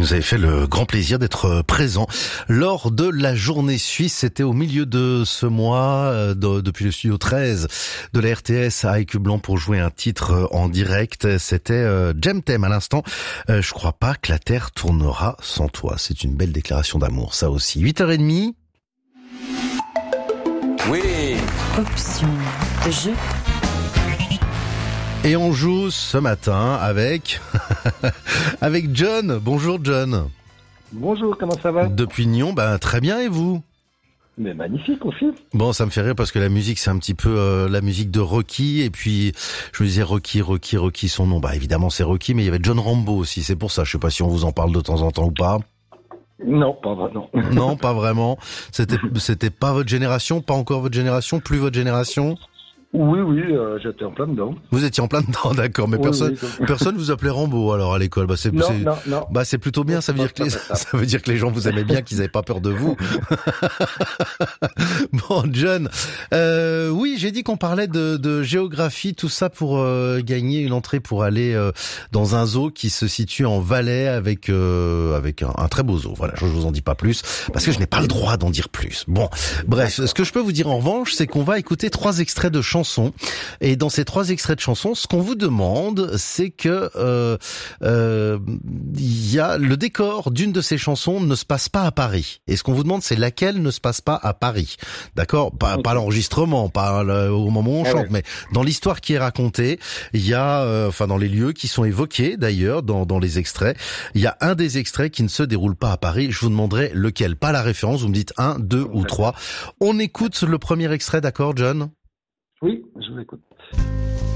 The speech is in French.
nous avez fait le grand plaisir d'être présent lors de la journée suisse. C'était au milieu de ce mois, depuis le studio 13 de la RTS à Écublanc pour jouer un titre en direct. C'était Jemtem à l'instant. Je crois pas que la terre tournera sans toi. C'est une belle déclaration d'amour, ça aussi. 8h30. Oui. Option de jeu. Et on joue ce matin avec avec John. Bonjour John. Bonjour, comment ça va? Depuis Nyon, très bien, et vous? Mais magnifique aussi. Bon, ça me fait rire parce que la musique, c'est un petit peu la musique de Rocky, et puis je me disais Rocky, son nom. Évidemment c'est Rocky, mais il y avait John Rambo aussi, c'est pour ça. Je sais pas si on vous en parle de temps en temps ou pas. Non, pas vraiment. Non, pas vraiment. C'était pas votre génération, pas encore votre génération, plus votre génération? Oui, j'étais en plein dedans. Vous étiez en plein dedans, d'accord, mais Oui, personne vous appelait Rambo alors à l'école. Non. C'est plutôt bien, ça veut dire que les gens vous aimaient bien, qu'ils avaient pas peur de vous. Bon, John, oui, j'ai dit qu'on parlait de géographie, tout ça pour gagner une entrée pour aller dans un zoo qui se situe en Valais avec un très beau zoo. Voilà, je vous en dis pas plus parce que je n'ai pas le droit d'en dire plus. Bon, bref, ce que je peux vous dire en revanche, c'est qu'on va écouter 3 extraits de chansons. Et dans ces 3 extraits de chansons, ce qu'on vous demande, c'est que y a le décor d'une de ces chansons ne se passe pas à Paris. Et ce qu'on vous demande, c'est laquelle ne se passe pas à Paris. D'accord ? Pas l'enregistrement, pas au moment où on chante, mais dans l'histoire qui est racontée, il y a, dans les lieux qui sont évoqués d'ailleurs dans les extraits, il y a un des extraits qui ne se déroule pas à Paris. Je vous demanderai lequel, pas la référence. Vous me dites 1, 2 ou 3. On écoute le premier extrait, d'accord, John ? Oui, je vous écoute.